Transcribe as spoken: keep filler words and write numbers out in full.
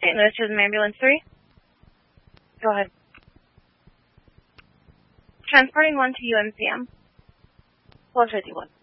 Saint Louis Tourism Ambulance three. Go ahead. Transporting one to U M C M. twelve fifty-one.